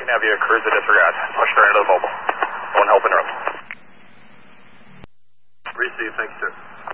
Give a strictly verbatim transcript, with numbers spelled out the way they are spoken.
Nav via cruise to disregard. Push her into the mobile. One helping room. Receive, thanks, sir.